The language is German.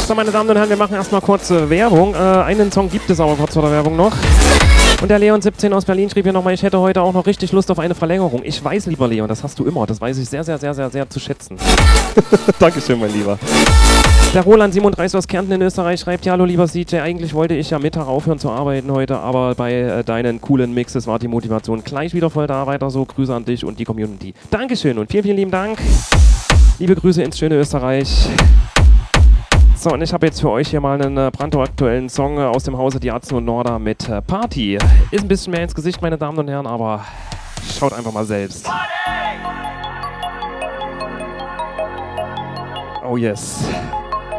So, meine Damen und Herren, wir machen erstmal kurz Werbung. Einen Song gibt es aber kurz vor der Werbung noch. Und der Leon17 aus Berlin schrieb hier nochmal, ich hätte heute auch noch richtig Lust auf eine Verlängerung. Ich weiß, lieber Leon, das hast du immer. Das weiß ich sehr, sehr, sehr, sehr, sehr zu schätzen. Dankeschön, mein Lieber. Der Roland37 aus Kärnten in Österreich schreibt, ja, hallo lieber CJ, eigentlich wollte ich ja Mittag aufhören zu arbeiten heute, aber bei deinen coolen Mixes war die Motivation gleich wieder voll da. Weiter so, Grüße an dich und die Community. Dankeschön und vielen, vielen lieben Dank. Liebe Grüße ins schöne Österreich. So, und ich habe jetzt für euch hier mal einen brandaktuellen Song aus dem Hause Die Atzen und Norda mit Party. Ist ein bisschen mehr ins Gesicht, meine Damen und Herren, aber schaut einfach mal selbst. Oh yes.